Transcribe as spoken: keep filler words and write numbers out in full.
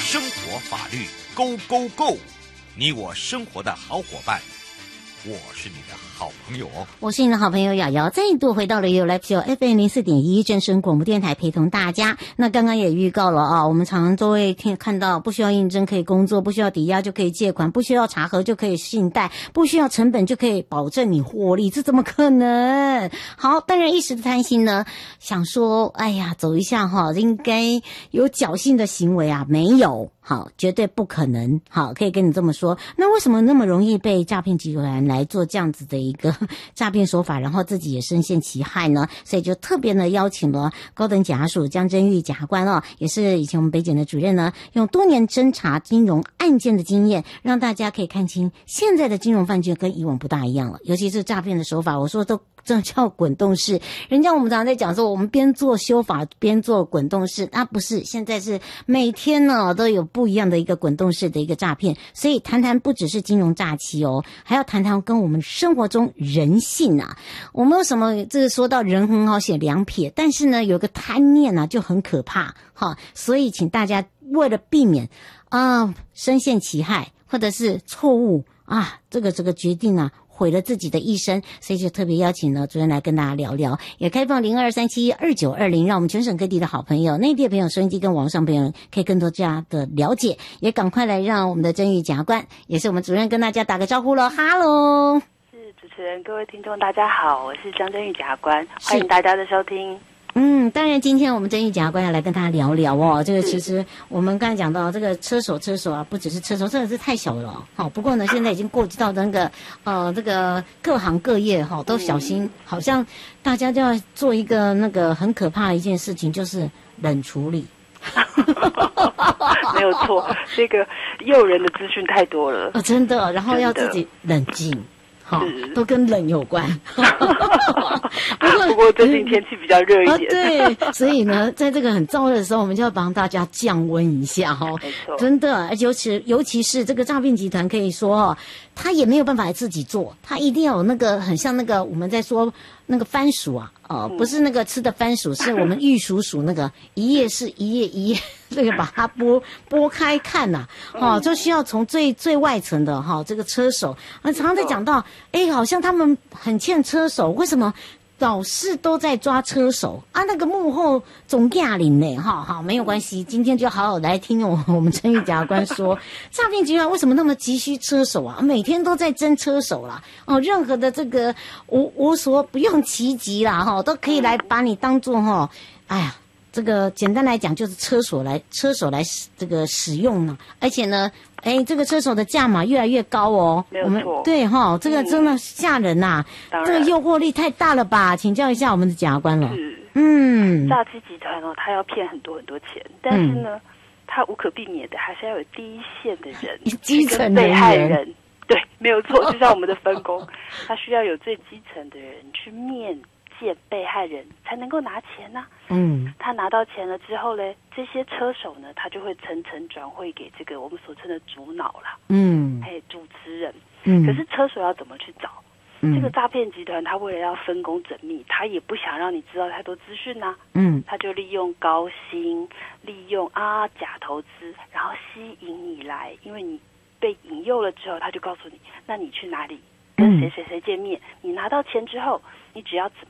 生活法律 Go Go Go， 你我生活的好伙伴，我是你的好朋友哦， 我是你的好朋友瑶瑶，再度回到了 You Live Show F M 零四点一正声广播电台，陪同大家。那刚刚也预告了啊，我们常常都会听看到，不需要应征可以工作，不需要抵押就可以借款，不需要查核就可以信贷，不需要成本就可以保证你获利，这怎么可能？好，当然一时的贪心呢，想说，哎呀，走一下哈，应该有侥幸的行为啊，没有。好，绝对不可能。好，可以跟你这么说。那为什么那么容易被诈骗集团来做这样子的一个诈骗手法，然后自己也深陷其害呢？所以就特别呢邀请了高等检察署江真玉检察官哦，也是以前我们北检的主任呢，用多年侦查金融案件的经验，让大家可以看清现在的金融犯罪跟以往不大一样了，尤其是诈骗的手法，我说都这叫滚动式。人家我们常常在讲说，我们边做修法边做滚动式，那、啊、不是，现在是每天呢都有不一样的一个滚动式的一个诈骗。所以谈谈不只是金融诈欺哦，还要谈谈跟我们生活中人性啊。我们有什么这个说到人很好写两撇，但是呢有个贪念啊就很可怕哈。所以请大家为了避免啊深陷其害或者是错误啊这个这个决定啊毁了自己的一生，所以就特别邀请了主任来跟大家聊聊，也开放零二三七二九二零，让我们全省各地的好朋友、内地的朋友、收音机跟网上朋友可以更多这样的了解，也赶快来让我们的真玉检察官，也是我们主任跟大家打个招呼咯。哈喽， 是主持人，各位听众大家好，我是江真玉检察官，欢迎大家的收听。 嗯，当然，今天我们真玉检察官要来跟大家聊聊哦。这个其实我们刚才讲到这个车手，车手啊，不只是车手，真的是太小了。好，不过呢，现在已经过及到那个呃，这个各行各业哈都小心，嗯、好像大家就要做一个那个很可怕的一件事情，就是冷处理。 没有错，这个诱人的资讯太多了， 哦，真的，然后要自己冷静。好，都跟冷有关。不过， 不过最近天气比较热一点、 啊，对，所以呢，在这个很燥热的时候，我们就要帮大家降温一下哈。 没错， 真的，而且尤其尤其是这个诈骗集团，可以说哦，他也没有办法自己做，他一定要有那个很像那个我们在说那个番薯啊，哦、呃，不是那个吃的番薯，是我们玉蜀黍那个一页是一页一页。这个把它剥剥开看呐、啊，哦，就需要从最最外层的哈、哦，这个车手，啊，常常在讲到，哎，好像他们很欠车手，为什么老是都在抓车手啊？那个幕后总驾领呢？哈，好，没有关系，今天就好好来听我我们真玉检察官说，诈骗集团为什么那么急需车手啊？每天都在争车手啦，哦，任何的这个无无所不用其极啦，哈、哦，都可以来把你当作哈、哦，哎呀。这个简单来讲就是车手来车手来这个使用呢，而且呢，哎，这个车手的价码越来越高哦。 没有错， 我们对哈、哦，这个真的吓人呐、啊，这个诱惑力太大了吧？请教一下我们的检察官了。 是， 嗯， 诈欺集团哦，他要骗很多很多钱，但是呢，嗯、他无可避免的还是要有第一线的人， 基层被害人。对，没有错，就像我们的分工，他需要有最基层的人去面。见被害人才能够拿钱呢、啊。 嗯， 他拿到钱了之后呢，这些车手呢，他就会层层转汇给这个我们所称的主脑啦， 嗯， 还有主持人。 嗯， 可是车手要怎么去找？ 嗯、 这个诈骗集团他为了要分工缜密，他也不想让你知道太多资讯呐。 嗯， 他就利用高薪，利用啊假投资，然后吸引你来，因为你被引诱了之后，他就告诉你，那你去哪里跟谁谁谁见面？你拿到钱之后，你只要怎